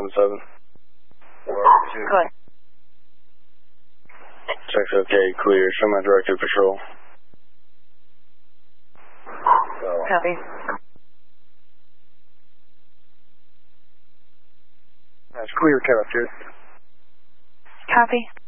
717. Go ahead. Check's okay, clear. Show my directed patrol. Copy. That's clear, Captain. Copy.